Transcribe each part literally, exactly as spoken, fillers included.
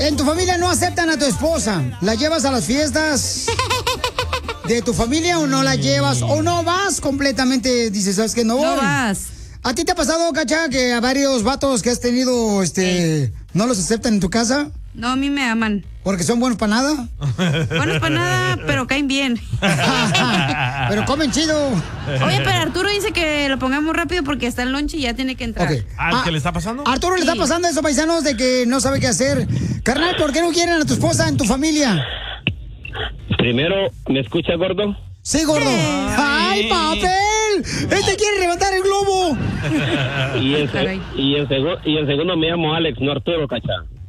en tu familia no aceptan a tu esposa. ¿La llevas a las fiestas de tu familia o no la llevas? ¿O no vas completamente? Dices, ¿sabes qué? No voy. No vas. ¿A ti te ha pasado, Cacha, que a varios vatos que has tenido, este, no los aceptan en tu casa? No, a mí me aman. ¿Porque son buenos para nada? Buenos para nada, pero caen bien. Pero comen chido. Oye, pero Arturo dice que lo pongamos rápido porque está en lunch y ya tiene que entrar. Okay. ¿Al que le está pasando? Arturo, Sí. le está pasando eso, paisanos, de que no sabe qué hacer. Carnal, ¿por qué no quieren a tu esposa en tu familia? Primero, ¿me escucha, gordo? Sí, gordo. ¡Ay, papel! ¡Este quiere levantar el globo! Y en, Caray. se- y, en segu- y en segundo me llamo Alex, no Arturo, cacha.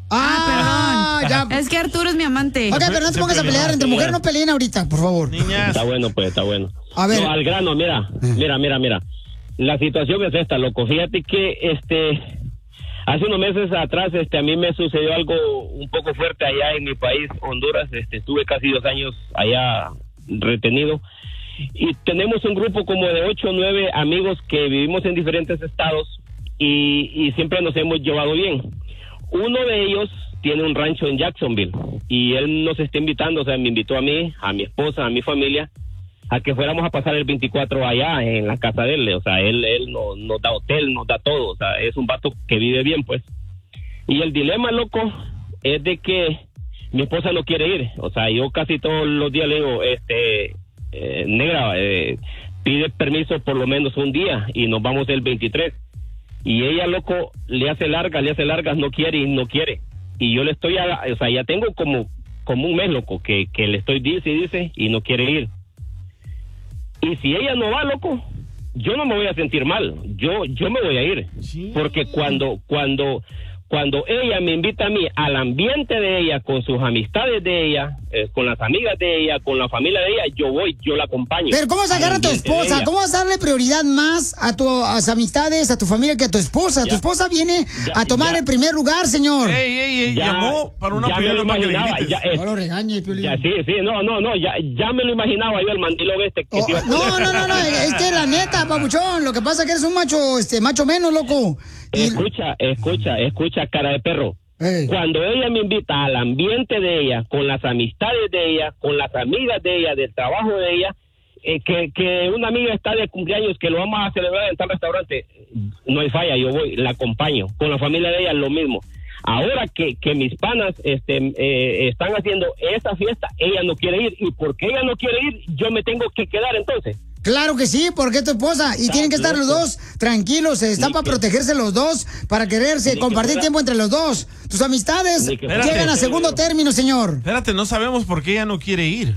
Ah, perdón. ya. Es que Arturo es mi amante. Ok, pero no te pongas a pelear. Entre mujeres no peleen ahorita, por favor. Niñas. Está bueno, pues, está bueno. A ver. No, al grano, mira, mira, mira, mira. La situación es esta, loco. Fíjate que, este, hace unos meses atrás, este, a mí me sucedió algo un poco fuerte allá en mi país, Honduras. Este, estuve casi dos años allá retenido. Y tenemos un grupo como de ocho o nueve amigos que vivimos en diferentes estados y, y siempre nos hemos llevado bien. Uno de ellos tiene un rancho en Jacksonville y él nos está invitando, o sea, me invitó a mí, a mi esposa, a mi familia, a que fuéramos a pasar el veinticuatro allá en la casa de él. O sea, él, él nos, nos da hotel, nos da todo, o sea, es un vato que vive bien, pues. Y el dilema, loco, es de que mi esposa no quiere ir. O sea, yo casi todos los días le digo, este, eh, negra, eh, pide permiso por lo menos un día y nos vamos el veintitrés. Y ella, loco, le hace largas, le hace largas, no quiere y no quiere. Y yo le estoy, a, o sea, ya tengo como, como un mes, loco, que, que le estoy dice y dice y no quiere ir. Y si ella no va, loco, yo no me voy a sentir mal. Yo, yo me voy a ir. Sí. Porque cuando, cuando, cuando ella me invita a mí al ambiente de ella, con sus amistades de ella, eh, con las amigas de ella, con la familia de ella, yo voy, yo la acompaño. Pero ¿cómo vas a Al agarrar a tu ambiente de esposa? ella. ¿Cómo vas a darle prioridad más a tus amistades, a tu familia que a tu esposa? Ya. Tu esposa viene Ya, a tomar ya. el primer lugar, señor. Ey, ey, ey, Ya- llamó para una ya me lo prioridad para que le imaginaba, grites. ya, eh, No lo regañes, Piolín. Ya, sí, sí, no, no, no, ya, ya me lo imaginaba yo el mandilón este que Oh, te iba a no, poner. no, no, no, es que la neta, papuchón, lo que pasa es que eres un macho, este, macho menos, loco. Y- Escucha, escucha, escucha, cara de perro. Ey. Cuando ella me invita al ambiente de ella, con las amistades de ella, con las amigas de ella, del trabajo de ella, eh, que, que una amiga está de cumpleaños, que lo vamos a celebrar en tal restaurante, no hay falla, yo voy, la acompaño. Con la familia de ella lo mismo. Ahora que, que mis panas este, eh, están haciendo esa fiesta, ella no quiere ir. Y porque ella no quiere ir, yo me tengo que quedar entonces. Claro que sí, porque es tu esposa. Y Está tienen que estar los loco. dos tranquilos. Están Ni para que- protegerse los dos, para quererse, Ni que compartir fuera- tiempo entre los dos. Tus amistades Ni que fuera- llegan a Espérate. segundo término, señor. Espérate, no sabemos por qué ella no quiere ir.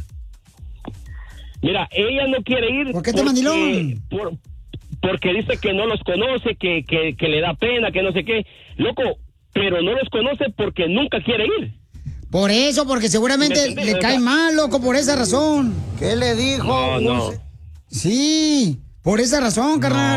Mira, ella no quiere ir. ¿Por qué te porque- mandilón? por- porque dice que no los conoce, que, que, que le da pena, que no sé qué. Loco, pero no los conoce porque nunca quiere ir. Por eso, porque seguramente ¿Me entiendes? le O cae sea- mal, loco, por esa razón. ¿Qué le dijo? No, no. Sí, por esa razón, carnal.